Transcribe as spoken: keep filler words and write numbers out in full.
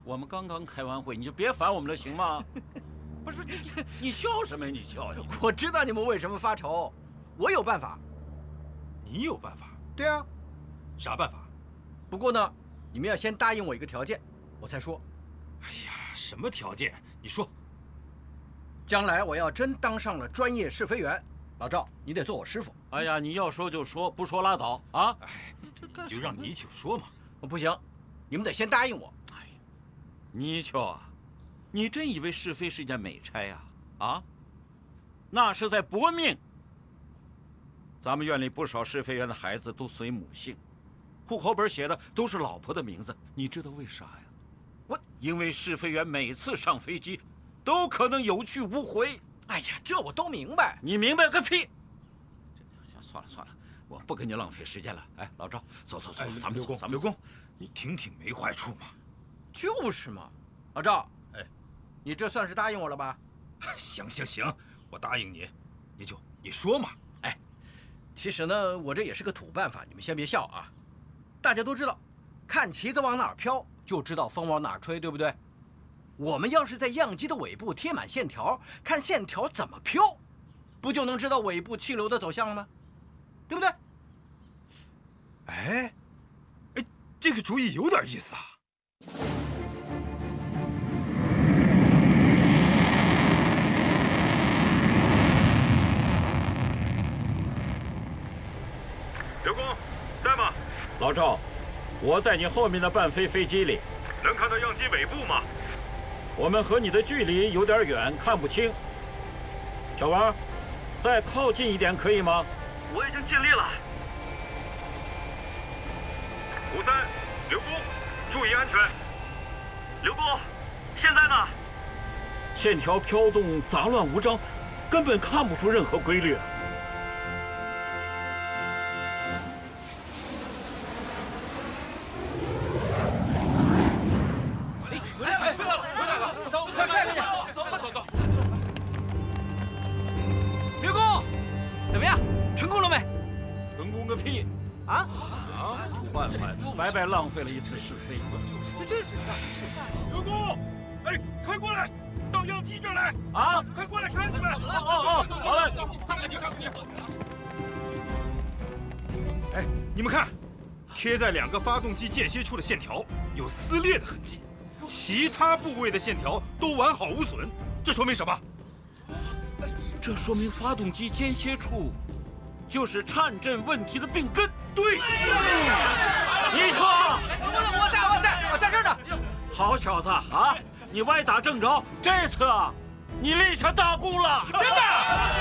我们刚刚开完会，你就别烦我们了，行吗？不是你你笑什么呀？你笑呀！ 我知道你们为什么发愁，我有办法。 你有办法？ 对啊。 啥办法？ 不过呢，你们要先答应我一个条件，我才说。 哎呀，什么条件？你说。 将来我要真当上了专业试飞员，老赵，你得做我师傅。 哎呀，你要说就说，不说拉倒啊！ 哎，就让泥鳅说嘛。 不行，你们得先答应我。 哎呀，泥鳅啊，你真以为试飞是件美差呀？啊，那是在搏命。咱们院里不少试飞员的孩子都随母姓，户口本写的都是老婆的名字，你知道为啥呀？ 我因为试飞员每次上飞机，都可能有去无回。 哎呀，这我都明白。 你明白个屁！算了算了，我不跟你浪费时间了。哎，老赵，走走走，咱们刘公， 咱们刘公，你听听没坏处嘛。 就是嘛，老赵，哎，你这算是答应我了吧？ 行行行，我答应你，你就你说嘛。 哎，其实呢，我这也是个土办法，你们先别笑啊。大家都知道，看旗子往哪儿飘，就知道风往哪儿吹，对不对？我们要是在样机的尾部贴满线条，看线条怎么飘，不就能知道尾部气流的走向了吗？对不对？ 哎，哎，这个主意有点意思啊。 刘工，在吗？ 老赵，我在你后面的伴飞飞机里， 能看到样机尾部吗？ 我们和你的距离有点远，看不清。小王，再靠近一点可以吗？ 我已经尽力了。五三，刘工，注意安全。刘工，现在呢？ 线条飘动杂乱无章，根本看不出任何规律。 白白浪费了一次试飞。 刘工，哎，快过来，到样机这儿来啊！ 快过来看看呗！ 哦哦哦，好嘞， 看看去，看看去。哎，你们看，贴在两个发动机间歇处的线条有撕裂的痕迹，其他部位的线条都完好无损，这说明什么？ 这说明发动机间歇处就是颤振问题的病根。 对。 你说， 我我在我在我在这儿呢。 好小子啊，你歪打正着，这次啊，你立下大功了， 真的。